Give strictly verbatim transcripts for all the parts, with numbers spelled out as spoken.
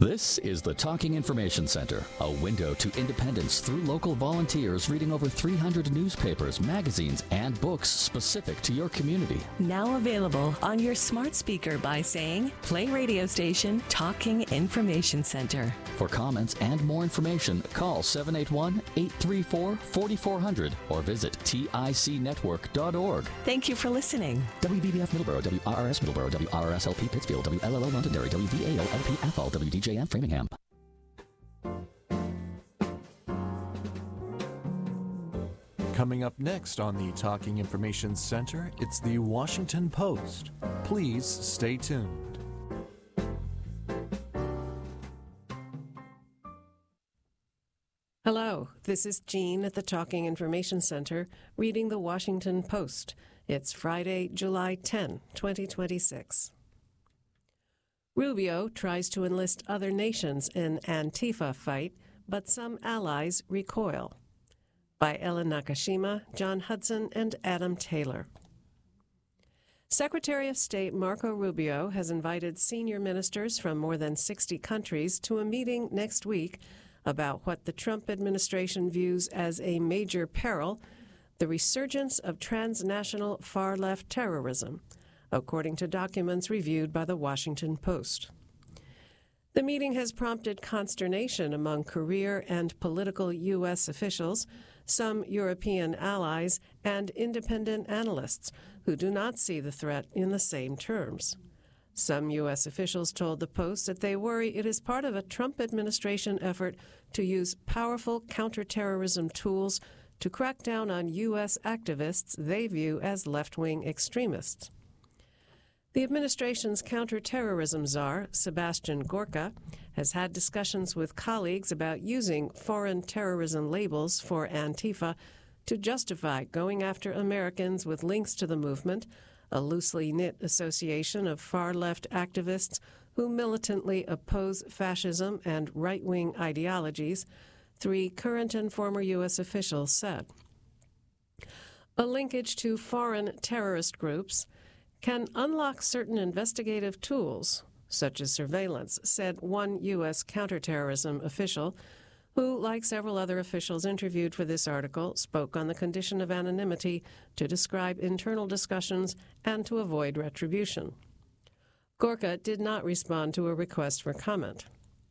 This is the Talking Information Center, a window to independence through local volunteers reading over three hundred newspapers, magazines, and books specific to your community. Now available on your smart speaker by saying, play radio station Talking Information Center. For comments and more information, call seven eight one, eight three four, four four zero zero or visit tic network dot org. Thank you for listening. W B B F Middleborough, W R R S Middleborough, W R R S L P Pittsfield, W L L O Londonderry, W V A O L P Athol, W D J M Framingham. Coming up next on the Talking Information Center, it's the Washington Post. Please stay tuned. Hello, this is Jean at the Talking Information Center reading the Washington Post. It's Friday, July tenth, twenty twenty-six. Rubio tries to enlist other nations in Antifa fight, but some allies recoil. By Ellen Nakashima, John Hudson, and Adam Taylor. Secretary of State Marco Rubio has invited senior ministers from more than sixty countries to a meeting next week about what the Trump administration views as a major peril, the resurgence of transnational far-left terrorism, according to documents reviewed by the Washington Post. The meeting has prompted consternation among career and political U S officials, some European allies, and independent analysts who do not see the threat in the same terms. Some U S officials told the Post that they worry it is part of a Trump administration effort to use powerful counterterrorism tools to crack down on U S activists they view as left-wing extremists. The administration's counterterrorism czar, Sebastian Gorka, has had discussions with colleagues about using foreign terrorism labels for Antifa to justify going after Americans with links to the movement, a loosely knit association of far-left activists who militantly oppose fascism and right-wing ideologies, three current and former U S officials said. A linkage to foreign terrorist groups can unlock certain investigative tools, such as surveillance, said one U S counterterrorism official, who, like several other officials interviewed for this article, spoke on the condition of anonymity to describe internal discussions and to avoid retribution. Gorka did not respond to a request for comment.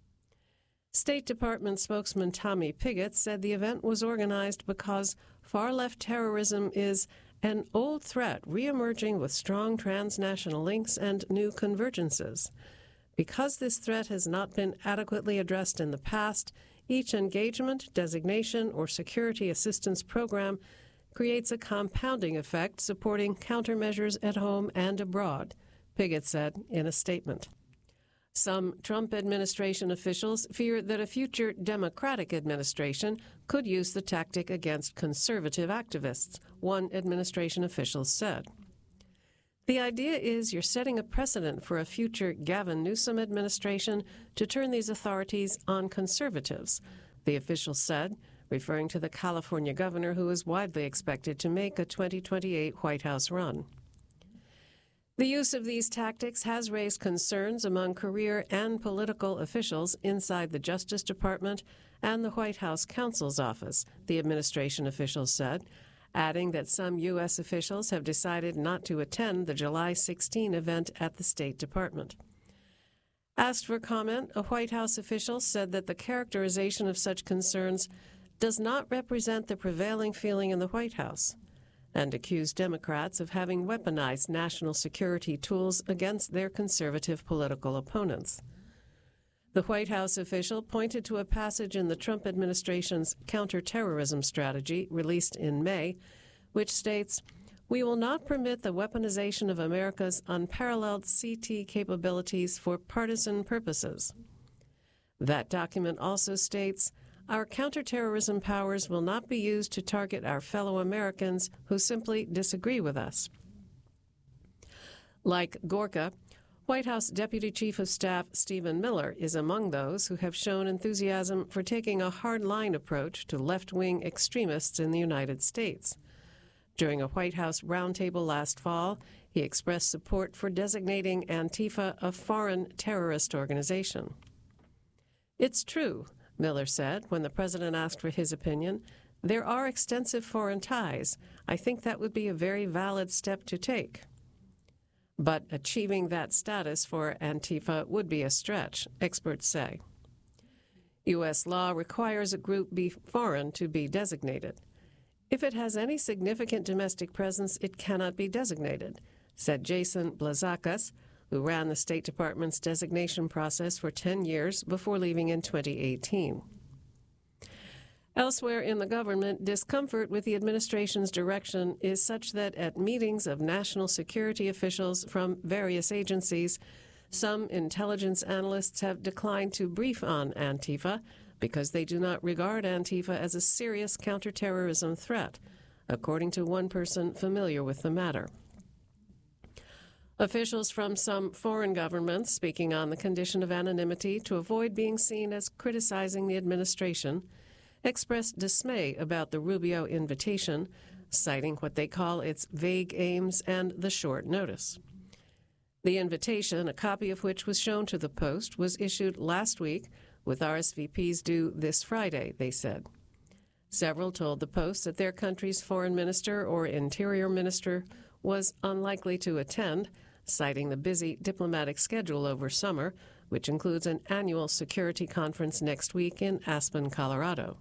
State Department spokesman Tommy Pigott said the event was organized because far-left terrorism is an old threat reemerging with strong transnational links and new convergences. Because this threat has not been adequately addressed in the past, each engagement, designation, or security assistance program creates a compounding effect supporting countermeasures at home and abroad, Pigott said in a statement. Some Trump administration officials fear that a future Democratic administration could use the tactic against conservative activists, one administration official said. The idea is you're setting a precedent for a future Gavin Newsom administration to turn these authorities on conservatives, the official said, referring to the California governor who is widely expected to make a twenty twenty-eight White House run. The use of these tactics has raised concerns among career and political officials inside the Justice Department and the White House counsel's office, the administration officials said, adding that some U S officials have decided not to attend the July sixteenth event at the State Department. Asked for comment, a White House official said that the characterization of such concerns does not represent the prevailing feeling in the White House, and accused Democrats of having weaponized national security tools against their conservative political opponents. The White House official pointed to a passage in the Trump administration's counterterrorism strategy released in May, which states, "We will not permit the weaponization of America's unparalleled C T capabilities for partisan purposes." That document also states, "Our counterterrorism powers will not be used to target our fellow Americans who simply disagree with us." Like Gorka, White House Deputy Chief of Staff Stephen Miller is among those who have shown enthusiasm for taking a hard-line approach to left-wing extremists in the United States. During a White House roundtable last fall, he expressed support for designating Antifa a foreign terrorist organization. It's true, Miller said when the president asked for his opinion. There are extensive foreign ties. I think that would be a very valid step to take. But achieving that status for Antifa would be a stretch, experts say. U S law requires a group be foreign to be designated. If it has any significant domestic presence, it cannot be designated, said Jason Blazakas, who ran the State Department's designation process for ten years before leaving in twenty eighteen. Elsewhere in the government, discomfort with the administration's direction is such that at meetings of national security officials from various agencies, some intelligence analysts have declined to brief on Antifa because they do not regard Antifa as a serious counterterrorism threat, according to one person familiar with the matter. Officials from some foreign governments, speaking on the condition of anonymity to avoid being seen as criticizing the administration, expressed dismay about the Rubio invitation, citing what they call its vague aims and the short notice. The invitation, a copy of which was shown to the Post, was issued last week with R S V Ps due this Friday, they said. Several told the Post that their country's foreign minister or interior minister was unlikely to attend, citing the busy diplomatic schedule over summer, which includes an annual security conference next week in Aspen, Colorado.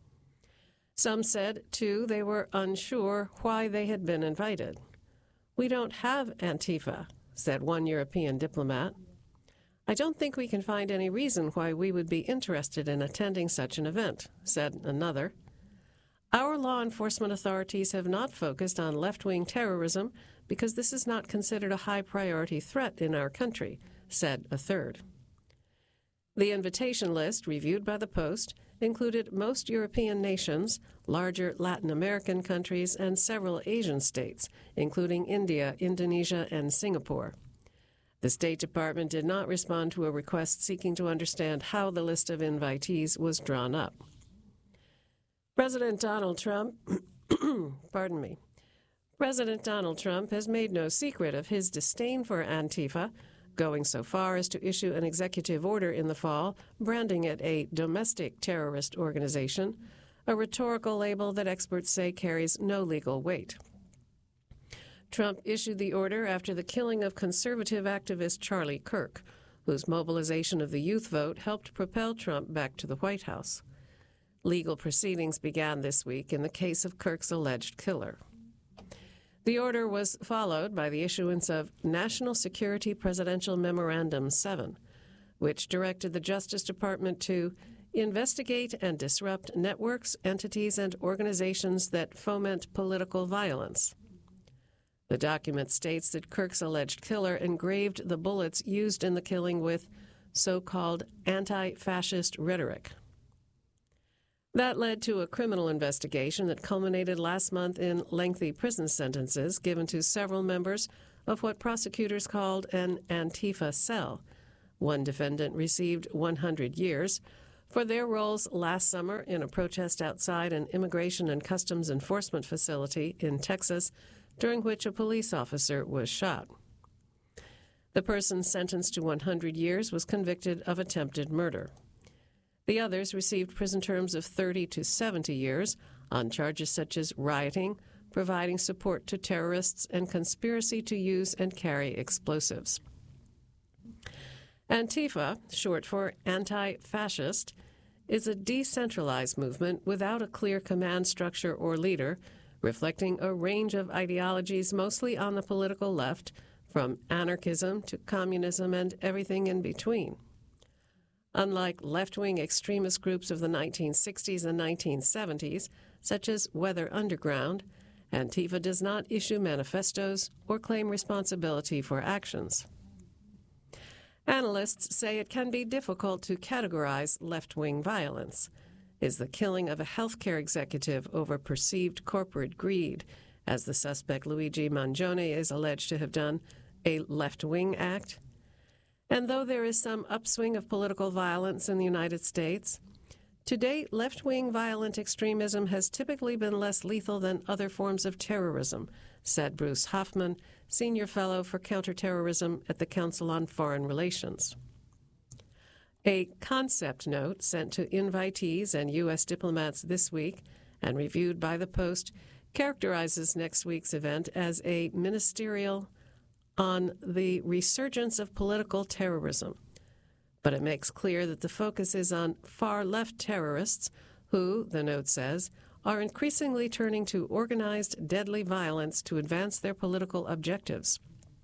Some said, too, they were unsure why they had been invited. "We don't have Antifa," said one European diplomat. "I don't think we can find any reason why we would be interested in attending such an event," said another. "Our law enforcement authorities have not focused on left-wing terrorism because this is not considered a high-priority threat in our country," said a third. The invitation list, reviewed by the Post, included most European nations, larger Latin American countries, and several Asian states, including India, Indonesia, and Singapore. The State Department did not respond to a request seeking to understand how the list of invitees was drawn up. President Donald Trump, pardon me, President Donald Trump has made no secret of his disdain for Antifa, going so far as to issue an executive order in the fall, branding it a domestic terrorist organization, a rhetorical label that experts say carries no legal weight. Trump issued the order after the killing of conservative activist Charlie Kirk, whose mobilization of the youth vote helped propel Trump back to the White House. Legal proceedings began this week in the case of Kirk's alleged killer. The order was followed by the issuance of National Security Presidential Memorandum seven, which directed the Justice Department to investigate and disrupt networks, entities, and organizations that foment political violence. The document states that Kirk's alleged killer engraved the bullets used in the killing with so-called anti-fascist rhetoric. That led to a criminal investigation that culminated last month in lengthy prison sentences given to several members of what prosecutors called an Antifa cell. One defendant received one hundred years for their roles last summer in a protest outside an Immigration and Customs Enforcement facility in Texas, during which a police officer was shot. The person sentenced to one hundred years was convicted of attempted murder. The others received prison terms of thirty to seventy years on charges such as rioting, providing support to terrorists, and conspiracy to use and carry explosives. Antifa, short for anti-fascist, is a decentralized movement without a clear command structure or leader, reflecting a range of ideologies mostly on the political left, from anarchism to communism and everything in between. Unlike left-wing extremist groups of the nineteen sixties and nineteen seventies, such as Weather Underground, Antifa does not issue manifestos or claim responsibility for actions. Analysts say it can be difficult to categorize left-wing violence. Is the killing of a healthcare executive over perceived corporate greed, as the suspect Luigi Mangione is alleged to have done, a left-wing act? And though there is some upswing of political violence in the United States, to date, left-wing violent extremism has typically been less lethal than other forms of terrorism, said Bruce Hoffman, Senior Fellow for Counterterrorism at the Council on Foreign Relations. A concept note sent to invitees and U S diplomats this week and reviewed by the Post characterizes next week's event as a ministerial on the resurgence of political terrorism. But it makes clear that the focus is on far-left terrorists who, the note says, are increasingly turning to organized, deadly violence to advance their political objectives.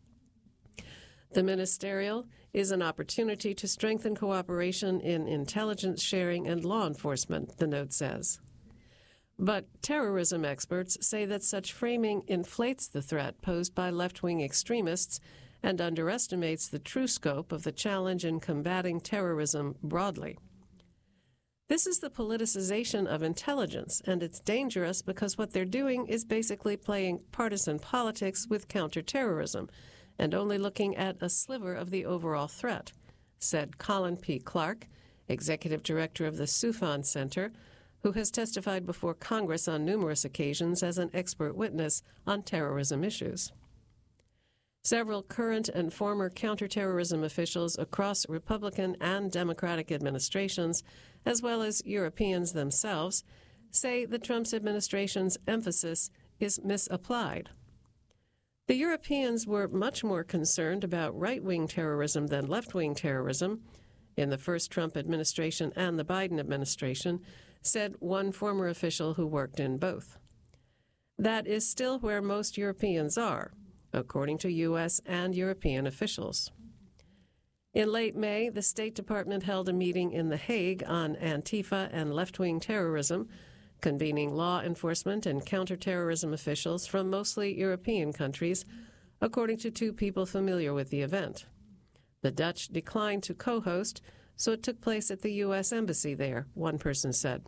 The ministerial is an opportunity to strengthen cooperation in intelligence sharing and law enforcement, the note says. But terrorism experts say that such framing inflates the threat posed by left-wing extremists and underestimates the true scope of the challenge in combating terrorism broadly. This is the politicization of intelligence, and it's dangerous because what they're doing is basically playing partisan politics with counterterrorism and only looking at a sliver of the overall threat, said Colin P. Clark, executive director of the Soufan Center, who has testified before Congress on numerous occasions as an expert witness on terrorism issues. Several current and former counterterrorism officials across Republican and Democratic administrations, as well as Europeans themselves, say the Trump administration's emphasis is misapplied. The Europeans were much more concerned about right-wing terrorism than left-wing terrorism in the first Trump administration and the Biden administration, said one former official who worked in both. That is still where most Europeans are, according to U S and European officials. In late May, the State Department held a meeting in The Hague on Antifa and left-wing terrorism, convening law enforcement and counterterrorism officials from mostly European countries, according to two people familiar with the event. The Dutch declined to co-host, so it took place at the U S Embassy there, one person said.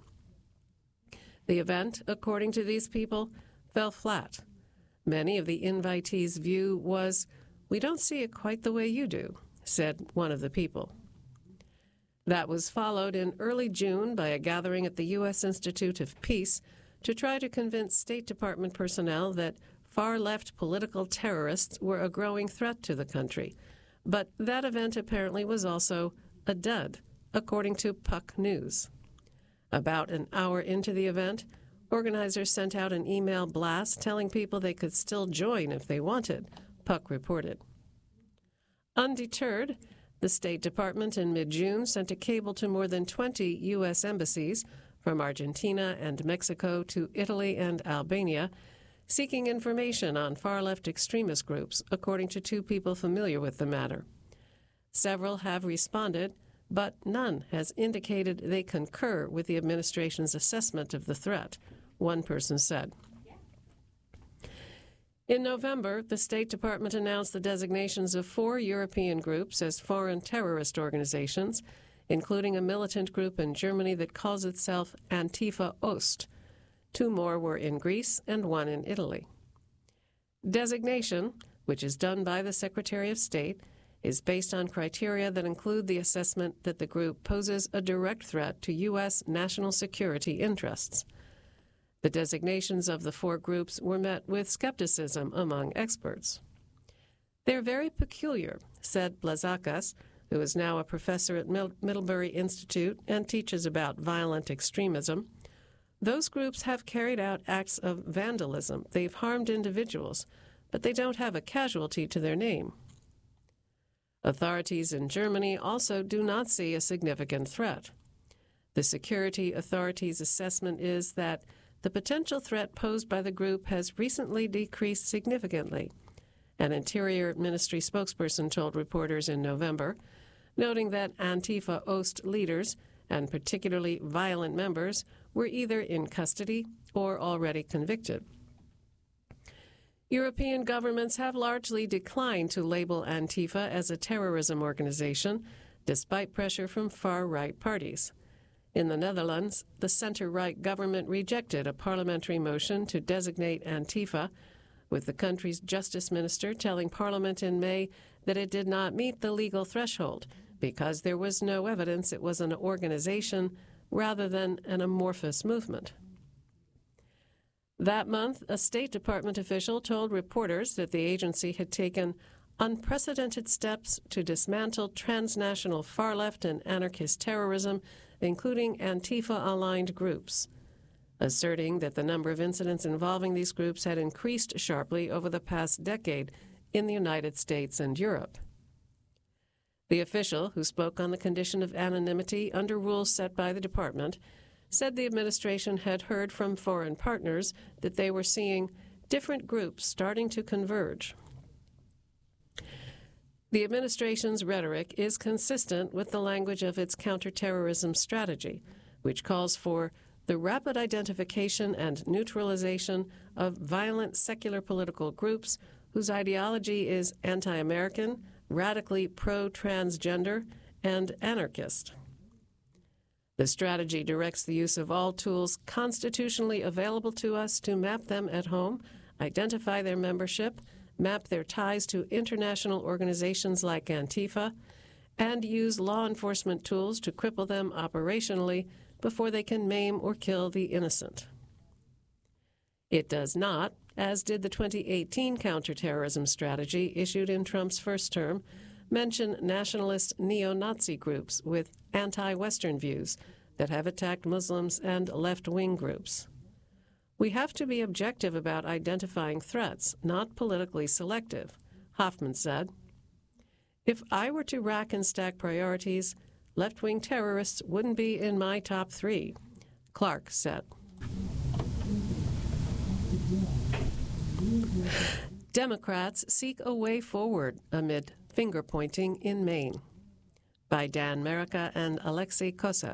The event, according to these people, fell flat. Many of the invitees' view was, "We don't see it quite the way you do," said one of the people. That was followed in early June by a gathering at the U S Institute of Peace to try to convince State Department personnel that far-left political terrorists were a growing threat to the country. But that event apparently was also a dud, according to Puck News. About an hour into the event, organizers sent out an email blast telling people they could still join if they wanted, Puck reported. Undeterred, the State Department in mid-June sent a cable to more than twenty U S embassies from Argentina and Mexico to Italy and Albania, seeking information on far-left extremist groups, according to two people familiar with the matter. Several have responded, but none has indicated they concur with the administration's assessment of the threat, one person said. In November, the State Department announced the designations of four European groups as foreign terrorist organizations, including a militant group in Germany that calls itself Antifa Ost. Two more were in Greece and one in Italy. Designation, which is done by the Secretary of State, is based on criteria that include the assessment that the group poses a direct threat to U S national security interests. The designations of the four groups were met with skepticism among experts. They're very peculiar, said Blazakas, who is now a professor at Middlebury Institute and teaches about violent extremism. Those groups have carried out acts of vandalism. They've harmed individuals, but they don't have a casualty to their name. Authorities in Germany also do not see a significant threat. The security authorities' assessment is that the potential threat posed by the group has recently decreased significantly, an Interior Ministry spokesperson told reporters in November, noting that Antifa Ost leaders, and particularly violent members, were either in custody or already convicted. European governments have largely declined to label Antifa as a terrorism organization, despite pressure from far-right parties. In the Netherlands, the center-right government rejected a parliamentary motion to designate Antifa, with the country's justice minister telling Parliament in May that it did not meet the legal threshold because there was no evidence it was an organization rather than an amorphous movement. That month, a State Department official told reporters that the agency had taken unprecedented steps to dismantle transnational far-left and anarchist terrorism, including Antifa-aligned groups, asserting that the number of incidents involving these groups had increased sharply over the past decade in the United States and Europe. The official, who spoke on the condition of anonymity under rules set by the department, said the administration had heard from foreign partners that they were seeing different groups starting to converge. The administration's rhetoric is consistent with the language of its counterterrorism strategy, which calls for the rapid identification and neutralization of violent secular political groups whose ideology is anti-American, radically pro-transgender, and anarchist. The strategy directs the use of all tools constitutionally available to us to map them at home, identify their membership, map their ties to international organizations like Antifa, and use law enforcement tools to cripple them operationally before they can maim or kill the innocent. It does not, as did the twenty eighteen counterterrorism strategy issued in Trump's first term, mention nationalist neo-Nazi groups with anti-Western views that have attacked Muslims and left-wing groups. We have to be objective about identifying threats, not politically selective, Hoffman said. If I were to rack and stack priorities, left-wing terrorists wouldn't be in my top three, Clark said. Democrats seek a way forward amid finger-pointing in Maine, by Dan Merica and Alexei Koseff.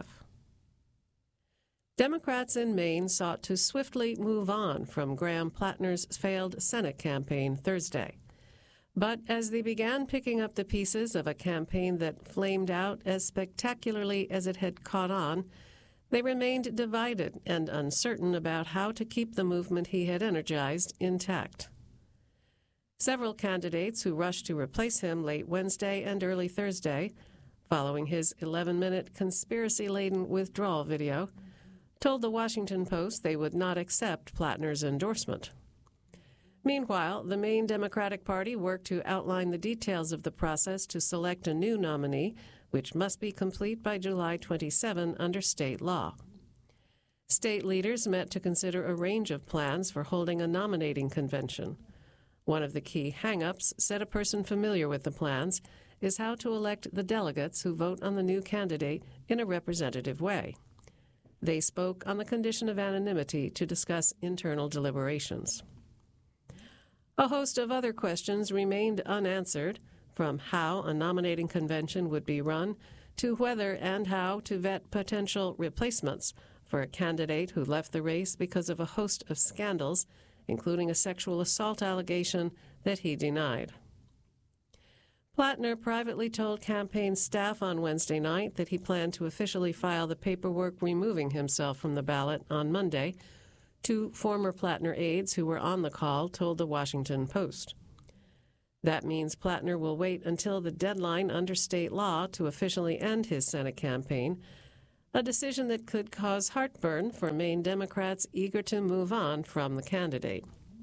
Democrats in Maine sought to swiftly move on from Graham Plattner's failed Senate campaign Thursday. But as they began picking up the pieces of a campaign that flamed out as spectacularly as it had caught on, they remained divided and uncertain about how to keep the movement he had energized intact. Several candidates who rushed to replace him late Wednesday and early Thursday, following his eleven-minute conspiracy-laden withdrawal video, told the Washington Post they would not accept Plattner's endorsement. Meanwhile, the Maine Democratic Party worked to outline the details of the process to select a new nominee, which must be complete by July twenty-seventh under state law. State leaders met to consider a range of plans for holding a nominating convention. One of the key hang-ups, said a person familiar with the plans, is how to elect the delegates who vote on the new candidate in a representative way. They spoke on the condition of anonymity to discuss internal deliberations. A host of other questions remained unanswered, from how a nominating convention would be run to whether and how to vet potential replacements for a candidate who left the race because of a host of scandals, including a sexual assault allegation that he denied. Plattner privately told campaign staff on Wednesday night that he planned to officially file the paperwork removing himself from the ballot on Monday. Two former Plattner aides who were on the call told the Washington Post. That means Plattner will wait until the deadline under state law to officially end his Senate campaign, a decision that could cause heartburn for Maine Democrats eager to move on from the candidate.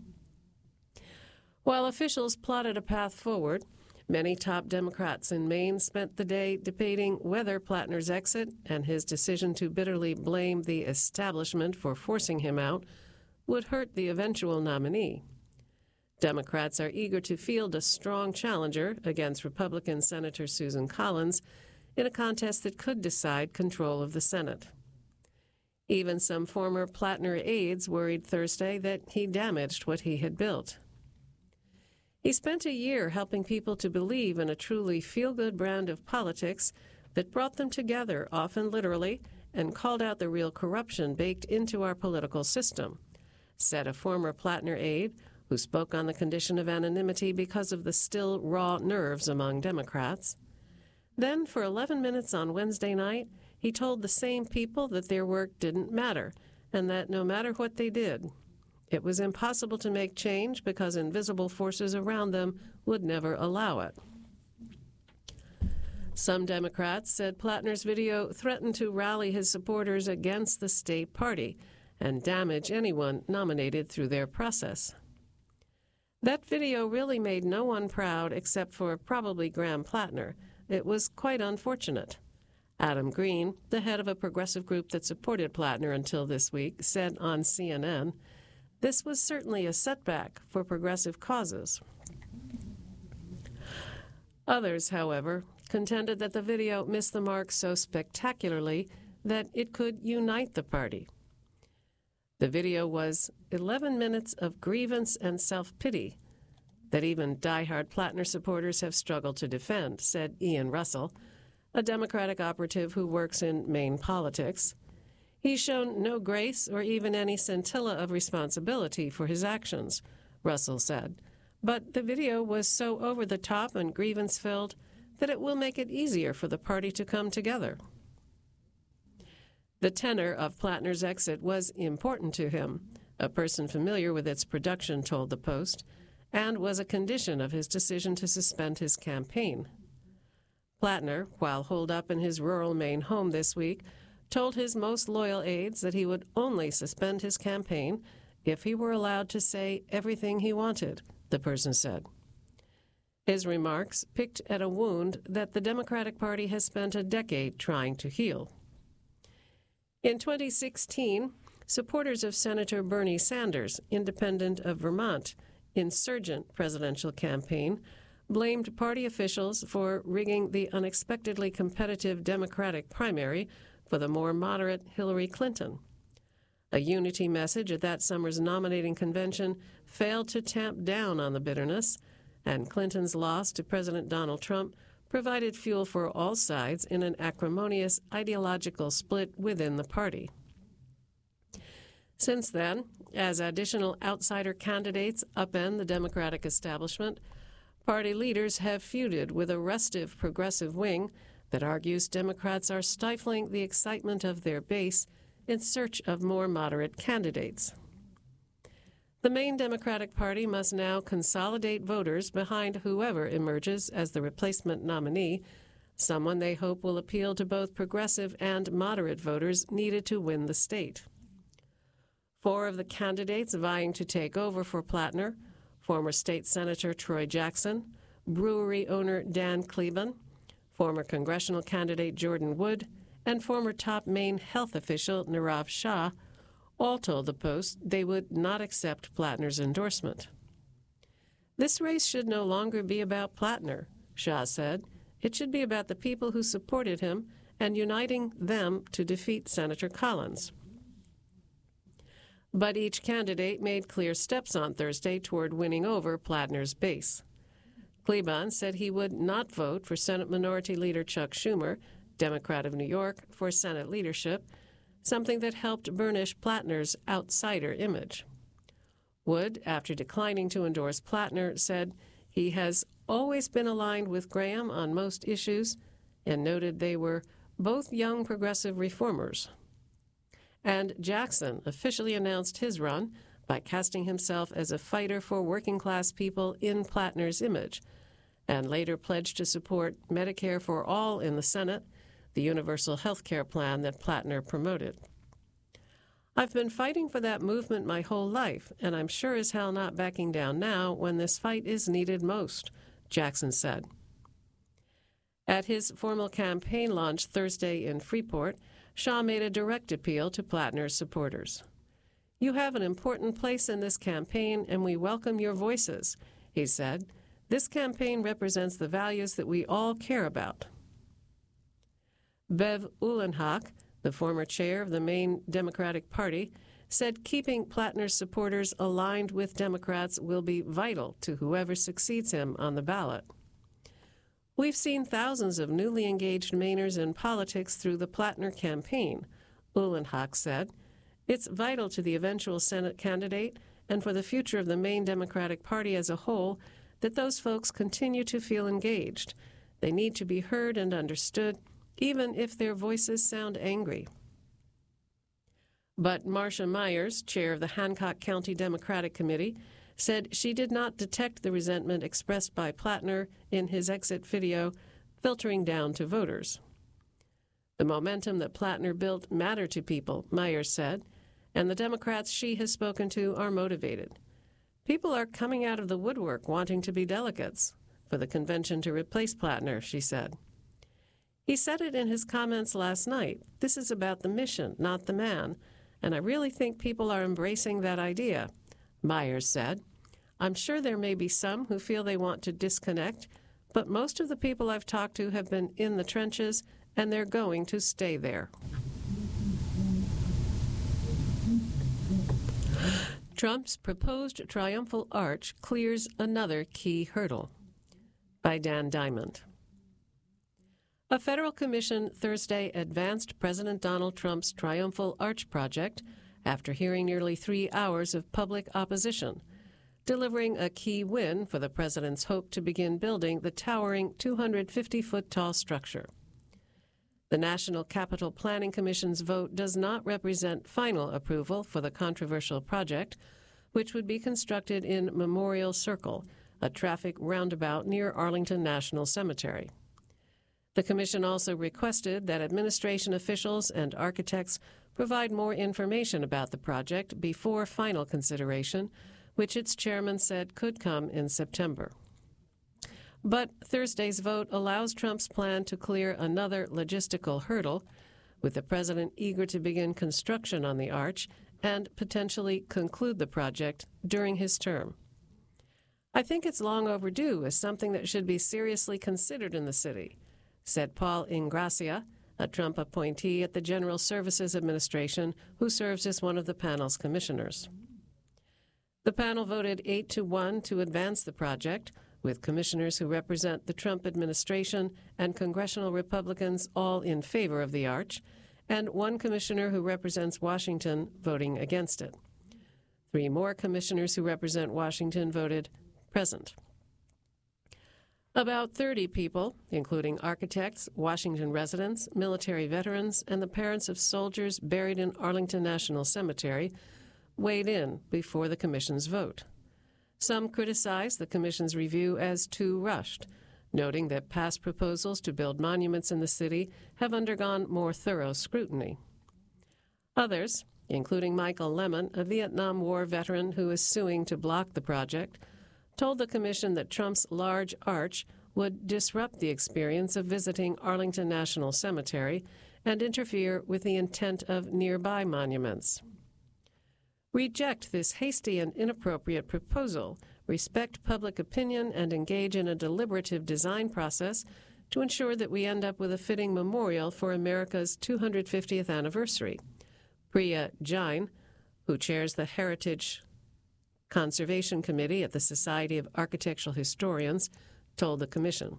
While officials plotted a path forward, many top Democrats in Maine spent the day debating whether Plattner's exit and his decision to bitterly blame the establishment for forcing him out would hurt the eventual nominee. Democrats are eager to field a strong challenger against Republican Senator Susan Collins in a contest that could decide control of the Senate. Even some former Plattner aides worried Thursday that he damaged what he had built. He spent a year helping people to believe in a truly feel-good brand of politics that brought them together, often literally, and called out the real corruption baked into our political system, said a former Plattner aide who spoke on the condition of anonymity because of the still raw nerves among Democrats. Then, for eleven minutes on Wednesday night, he told the same people that their work didn't matter and that no matter what they did, it was impossible to make change because invisible forces around them would never allow it. Some Democrats said Plattner's video threatened to rally his supporters against the state party and damage anyone nominated through their process. That video really made no one proud except for probably Graham Plattner. It was quite unfortunate. Adam Green, the head of a progressive group that supported Plattner until this week, said on C N N, "This was certainly a setback for progressive causes." Others, however, contended that the video missed the mark so spectacularly that it could unite the party. The video was eleven minutes of grievance and self-pity that even diehard Plattner supporters have struggled to defend, said Ian Russell, a Democratic operative who works in Maine politics. He's shown no grace or even any scintilla of responsibility for his actions, Russell said. But the video was so over the top and grievance-filled that it will make it easier for the party to come together. The tenor of Plattner's exit was important to him, a person familiar with its production told the Post, and was a condition of his decision to suspend his campaign. Plattner, while holed up in his rural Maine home this week, told his most loyal aides that he would only suspend his campaign if he were allowed to say everything he wanted, the person said. His remarks picked at a wound that the Democratic Party has spent a decade trying to heal. In twenty sixteen, supporters of Senator Bernie Sanders, independent of Vermont, insurgent presidential campaign, blamed party officials for rigging the unexpectedly competitive Democratic primary for the more moderate Hillary Clinton. A unity message at that summer's nominating convention failed to tamp down on the bitterness, and Clinton's loss to President Donald Trump provided fuel for all sides in an acrimonious ideological split within the party. Since then, as additional outsider candidates upend the Democratic establishment, party leaders have feuded with a restive progressive wing that argues Democrats are stifling the excitement of their base in search of more moderate candidates. The Maine Democratic Party must now consolidate voters behind whoever emerges as the replacement nominee, someone they hope will appeal to both progressive and moderate voters needed to win the state. Four of the candidates vying to take over for Plattner, former state senator Troy Jackson, brewery owner Dan Kleban, former congressional candidate Jordan Wood, and former top Maine health official Nirav Shah, all told the Post they would not accept Plattner's endorsement. "This race should no longer be about Plattner," Shah said. "It should be about the people who supported him and uniting them to defeat Senator Collins." But each candidate made clear steps on Thursday toward winning over Plattner's base. Kleban said he would not vote for Senate Minority Leader Chuck Schumer, Democrat of New York, for Senate leadership, something that helped burnish Plattner's outsider image. Wood, after declining to endorse Plattner, said he has always been aligned with Graham on most issues and noted they were both young progressive reformers. And Jackson officially announced his run by casting himself as a fighter for working-class people in Plattner's image, and later pledged to support Medicare for All in the Senate, the universal health care plan that Plattner promoted. "I've been fighting for that movement my whole life, and I'm sure as hell not backing down now when this fight is needed most," Jackson said. At his formal campaign launch Thursday in Freeport, Shah made a direct appeal to Plattner's supporters. "You have an important place in this campaign, and we welcome your voices," he said. "This campaign represents the values that we all care about." Bev Uhlenhach, the former chair of the Maine Democratic Party, said keeping Plattner's supporters aligned with Democrats will be vital to whoever succeeds him on the ballot. "We've seen thousands of newly engaged Mainers in politics through the Plattner campaign," Uhlenhach said. "It's vital to the eventual Senate candidate and for the future of the Maine Democratic Party as a whole that those folks continue to feel engaged. They need to be heard and understood, even if their voices sound angry." But Marcia Myers, chair of the Hancock County Democratic Committee, said she did not detect the resentment expressed by Plattner in his exit video filtering down to voters. "The momentum that Plattner built mattered to people," Myers said, "and the Democrats she has spoken to are motivated. People are coming out of the woodwork wanting to be delegates for the convention to replace Plattner, she said. He said it in his comments last night. This is about the mission, not the man, and I really think people are embracing that idea, Myers said. I'm sure there may be some who feel they want to disconnect, but most of the people I've talked to have been in the trenches, and they're going to stay there. Trump's proposed triumphal arch clears another key hurdle. By Dan Diamond. A federal commission Thursday advanced President Donald Trump's triumphal arch project after hearing nearly three hours of public opposition, delivering a key win for the president's hope to begin building the towering two hundred fifty foot tall structure. The National Capital Planning Commission's vote does not represent final approval for the controversial project, which would be constructed in Memorial Circle, a traffic roundabout near Arlington National Cemetery. The commission also requested that administration officials and architects provide more information about the project before final consideration, which its chairman said could come in September. But Thursday's vote allows Trump's plan to clear another logistical hurdle, with the president eager to begin construction on the arch and potentially conclude the project during his term. I think it's long overdue as something that should be seriously considered in the city, said Paul Ingracia, a Trump appointee at the General Services Administration who serves as one of the panel's commissioners. The panel voted eight to one to advance the project, with commissioners who represent the Trump administration and congressional Republicans all in favor of the arch, and one commissioner who represents Washington voting against it. Three more commissioners who represent Washington voted present. About thirty people, including architects, Washington residents, military veterans, and the parents of soldiers buried in Arlington National Cemetery, weighed in before the commission's vote. Some criticized the commission's review as too rushed, noting that past proposals to build monuments in the city have undergone more thorough scrutiny. Others, including Michael Lemon, a Vietnam War veteran who is suing to block the project, told the commission that Trump's large arch would disrupt the experience of visiting Arlington National Cemetery and interfere with the intent of nearby monuments. Reject this hasty and inappropriate proposal, respect public opinion, and engage in a deliberative design process to ensure that we end up with a fitting memorial for America's two hundred fiftieth anniversary. Priya Jain, who chairs the Heritage Conservation Committee at the Society of Architectural Historians, told the commission.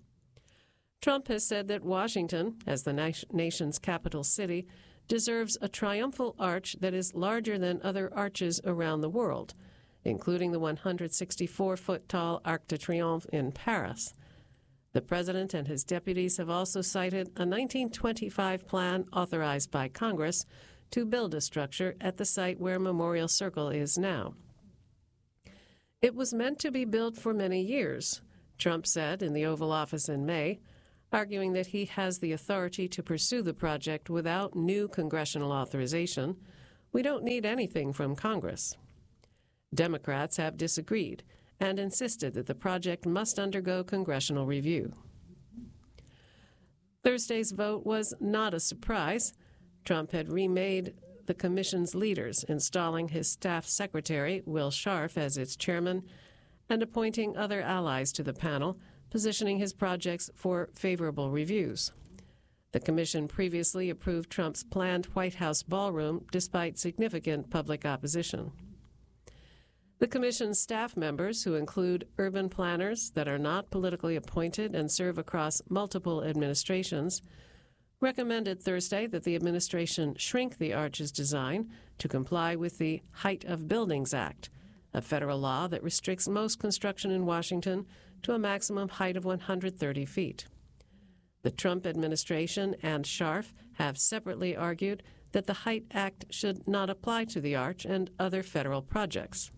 Trump has said that Washington, as the na- nation's capital city, deserves a triumphal arch that is larger than other arches around the world, including the one hundred sixty-four foot tall Arc de Triomphe in Paris. The president and his deputies have also cited a nineteen twenty-five plan authorized by Congress to build a structure at the site where Memorial Circle is now. It was meant to be built for many years, Trump said in the Oval Office in May, arguing that he has the authority to pursue the project without new congressional authorization. We don't need anything from Congress. Democrats have disagreed and insisted that the project must undergo congressional review. Thursday's vote was not a surprise. Trump had remade the commission's leaders, installing his staff secretary, Will Scharf, as its chairman, and appointing other allies to the panel, positioning his projects for favorable reviews. The commission previously approved Trump's planned White House ballroom despite significant public opposition. The commission's staff members, who include urban planners that are not politically appointed and serve across multiple administrations, recommended Thursday that the administration shrink the arch's design to comply with the Height of Buildings Act, a federal law that restricts most construction in Washington to a maximum height of one hundred thirty feet. The Trump administration and Scharf have separately argued that the Height Act should not apply to the arch and other federal projects.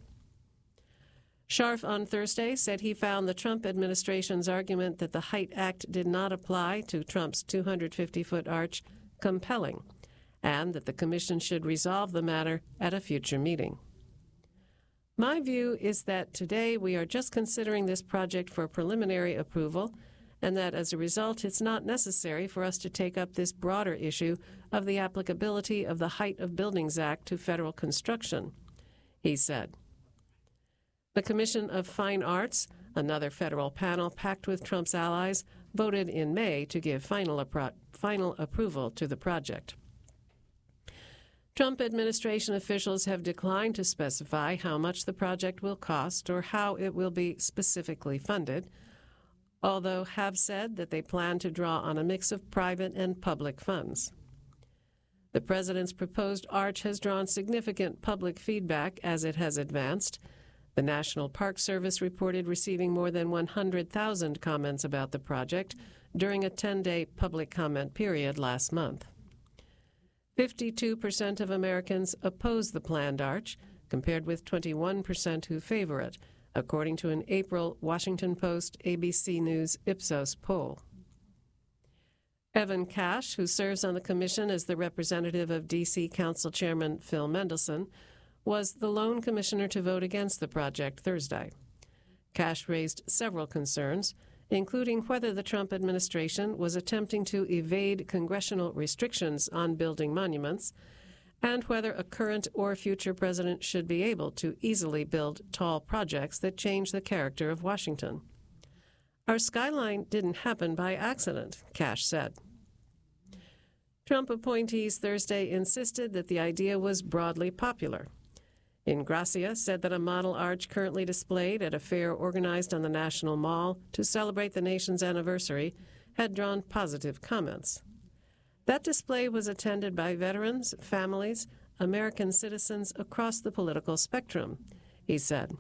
Scharf on Thursday said he found the Trump administration's argument that the Height Act did not apply to Trump's two hundred fifty foot arch compelling, and that the commission should resolve the matter at a future meeting. My view is that today we are just considering this project for preliminary approval, and that as a result it's not necessary for us to take up this broader issue of the applicability of the Height of Buildings Act to federal construction, he said. The Commission of Fine Arts, another federal panel packed with Trump's allies, voted in May to give final, appro- final approval to the project. Trump administration officials have declined to specify how much the project will cost or how it will be specifically funded, although have said that they plan to draw on a mix of private and public funds. The president's proposed arch has drawn significant public feedback as it has advanced. The National Park Service reported receiving more than one hundred thousand comments about the project during a ten-day public comment period last month. fifty-two percent of Americans oppose the planned arch, compared with twenty-one percent who favor it, according to an April Washington Post A B C News Ipsos poll. Evan Cash, who serves on the commission as the representative of D C Council Chairman Phil Mendelson, was the lone commissioner to vote against the project Thursday. Cash raised several concerns, including whether the Trump administration was attempting to evade congressional restrictions on building monuments, and whether a current or future president should be able to easily build tall projects that change the character of Washington. Our skyline didn't happen by accident, Cash said. Trump appointees Thursday insisted that the idea was broadly popular. Ingracia said that a model arch currently displayed at a fair organized on the National Mall to celebrate the nation's anniversary had drawn positive comments. That display was attended by veterans, families, American citizens across the political spectrum, he said.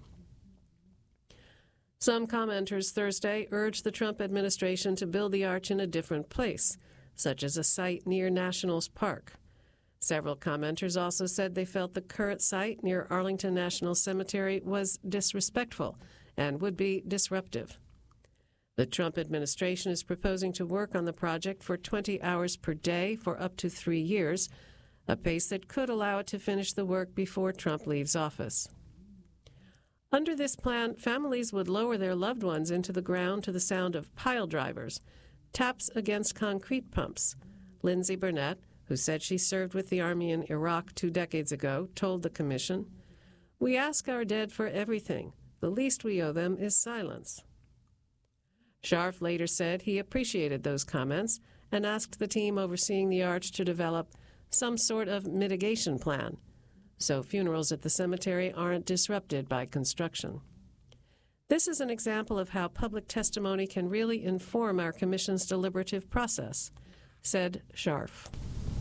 Some commenters Thursday urged the Trump administration to build the arch in a different place, such as a site near Nationals Park. Several commenters also said they felt the current site near Arlington National Cemetery was disrespectful and would be disruptive. The Trump administration is proposing to work on the project for twenty hours per day for up to three years, a pace that could allow it to finish the work before Trump leaves office. Under this plan, families would lower their loved ones into the ground to the sound of pile drivers, taps against concrete pumps. Lindsay Burnett, who said she served with the Army in Iraq two decades ago, told the commission, "We ask our dead for everything. The least we owe them is silence." Scharf later said he appreciated those comments and asked the team overseeing the arch to develop some sort of mitigation plan, so funerals at the cemetery aren't disrupted by construction. This is an example of how public testimony can really inform our commission's deliberative process, said Scharf.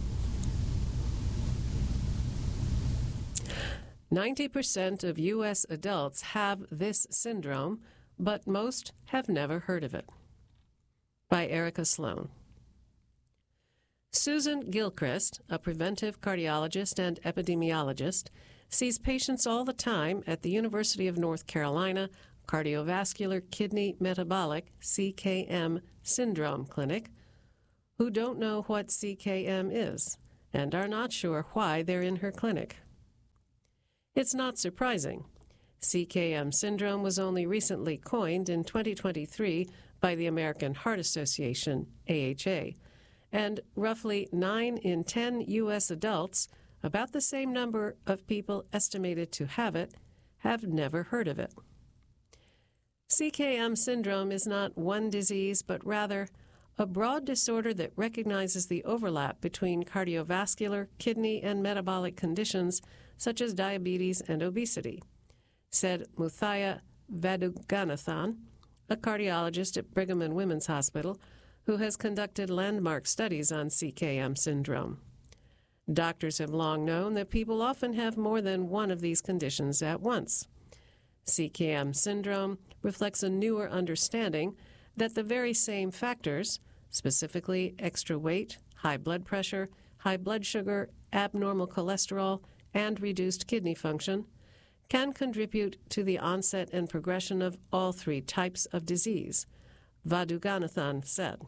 ninety percent of U S adults have this syndrome, but most have never heard of it. By Erica Sloan. Susan Gilchrist, a preventive cardiologist and epidemiologist, sees patients all the time at the University of North Carolina Cardiovascular Kidney Metabolic C K M Syndrome Clinic who don't know what C K M is and are not sure why they're in her clinic. It's not surprising. C K M syndrome was only recently coined in twenty twenty-three by the American Heart Association, A H A, and roughly nine in ten U S adults, about the same number of people estimated to have it, have never heard of it. C K M syndrome is not one disease, but rather a broad disorder that recognizes the overlap between cardiovascular, kidney, and metabolic conditions such as diabetes and obesity, said Muthaiya Vaduganathan, a cardiologist at Brigham and Women's Hospital, who has conducted landmark studies on C K M syndrome. Doctors have long known that people often have more than one of these conditions at once. C K M syndrome reflects a newer understanding that the very same factors, specifically extra weight, high blood pressure, high blood sugar, abnormal cholesterol, and reduced kidney function, can contribute to the onset and progression of all three types of disease, Vaduganathan said.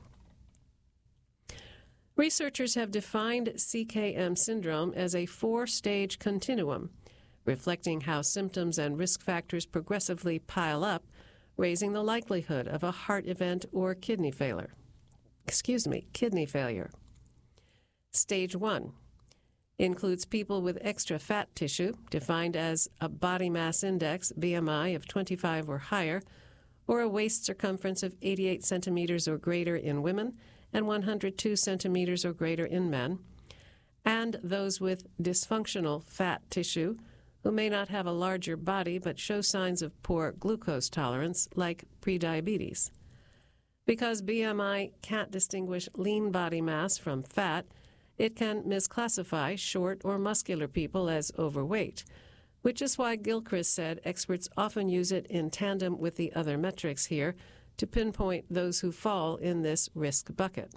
Researchers have defined C K M syndrome as a four-stage continuum, reflecting how symptoms and risk factors progressively pile up, raising the likelihood of a heart event or kidney failure. Excuse me, kidney failure. Stage one includes people with extra fat tissue, defined as a body mass index, B M I, of twenty-five or higher, or a waist circumference of eighty-eight centimeters or greater in women and one hundred two centimeters or greater in men, and those with dysfunctional fat tissue who may not have a larger body but show signs of poor glucose tolerance, like prediabetes. Because B M I can't distinguish lean body mass from fat, it can misclassify short or muscular people as overweight, which is why Gilchrist said experts often use it in tandem with the other metrics here to pinpoint those who fall in this risk bucket.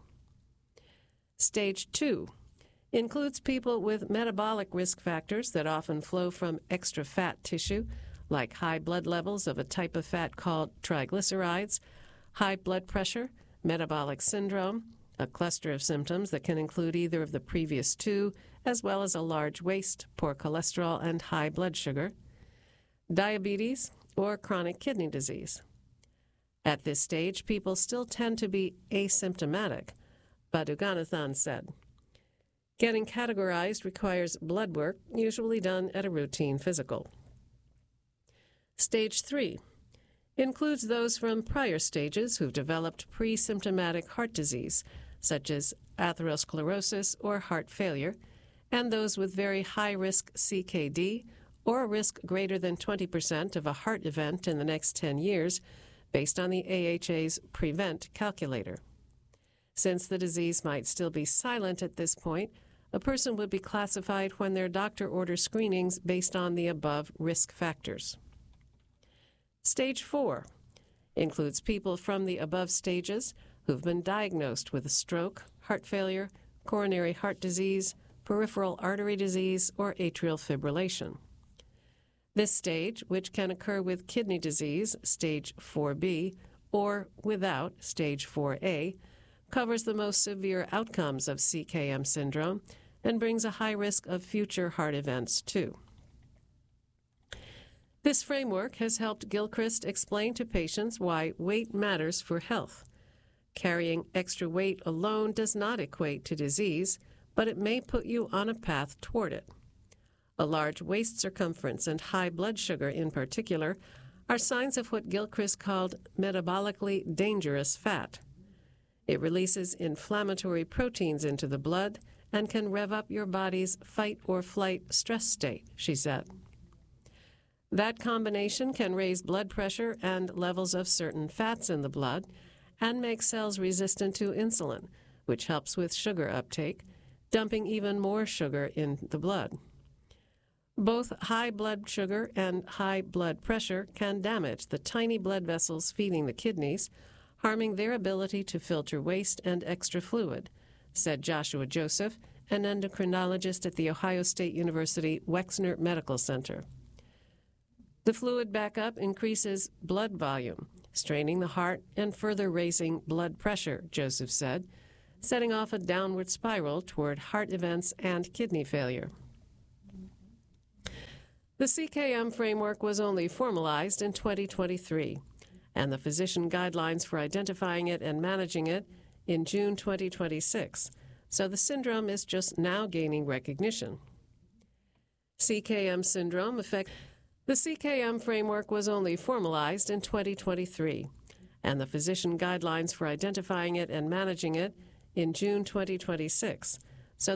Stage two includes people with metabolic risk factors that often flow from extra fat tissue, like high blood levels of a type of fat called triglycerides, high blood pressure, metabolic syndrome, a cluster of symptoms that can include either of the previous two, as well as a large waist, poor cholesterol, and high blood sugar, diabetes, or chronic kidney disease. At this stage, people still tend to be asymptomatic, Vaduganathan said. Getting categorized requires blood work, usually done at a routine physical. Stage three includes those from prior stages who've developed pre-symptomatic heart disease, such as atherosclerosis or heart failure, and those with very high-risk C K D or a risk greater than twenty percent of a heart event in the next ten years, based on the A H A's PREVENT calculator. Since the disease might still be silent at this point, a person would be classified when their doctor orders screenings based on the above risk factors. Stage four includes people from the above stages who've been diagnosed with a stroke, heart failure, coronary heart disease, peripheral artery disease, or atrial fibrillation. This stage, which can occur with kidney disease, stage four B, or without, stage four A, covers the most severe outcomes of C K M syndrome and brings a high risk of future heart events, too. This framework has helped Gilchrist explain to patients why weight matters for health. Carrying extra weight alone does not equate to disease, but it may put you on a path toward it. A large waist circumference and high blood sugar in particular are signs of what Gilchrist called metabolically dangerous fat. It releases inflammatory proteins into the blood and can rev up your body's fight-or-flight stress state, she said. That combination can raise blood pressure and levels of certain fats in the blood and make cells resistant to insulin, which helps with sugar uptake, dumping even more sugar in the blood. Both high blood sugar and high blood pressure can damage the tiny blood vessels feeding the kidneys, harming their ability to filter waste and extra fluid, said Joshua Joseph, an endocrinologist at The Ohio State University Wexner Medical Center. The fluid backup increases blood volume, straining the heart and further raising blood pressure, Joseph said, setting off a downward spiral toward heart events and kidney failure. The C K M framework was only formalized in twenty twenty-three, and the physician guidelines for identifying it and managing it in June twenty twenty-six, so the syndrome is just now gaining recognition. C K M syndrome affects The C K M framework was only formalized in twenty twenty-three, and the physician guidelines for identifying it and managing it in June twenty twenty-six,